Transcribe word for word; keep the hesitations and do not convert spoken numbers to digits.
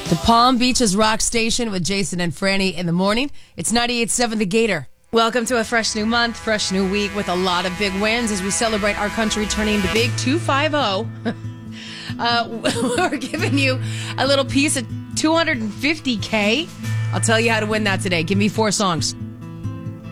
The Palm Beaches Rock Station with Jason and Franny in the morning. It's ninety-eight point seven The Gator. Welcome to a fresh new month, fresh new week with a lot of big wins as we celebrate our country turning the big two fifty. uh, we're giving you a little piece of two hundred fifty K. I'll tell you how to win that today. Give me four songs.